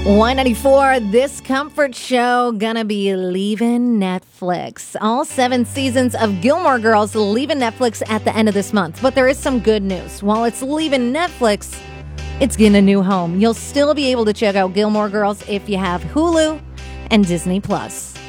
194, this comfort show gonna be leaving Netflix. All 7 seasons of Gilmore Girls leaving Netflix at the end of this month. But there is some good news. While it's leaving Netflix, it's getting a new home. You'll still be able to check out Gilmore Girls if you have Hulu and Disney Plus.